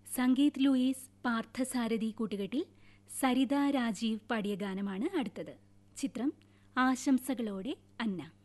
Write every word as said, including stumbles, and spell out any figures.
Sangeeth Luis, Parthasarathy കൂട്ടുകെട്ടിൽ സരിത രാജീവ് പാടിയ ഗാനമാണ് അടുത്തത്. ചിത്രം ആശംസകളോടെ അന്ന.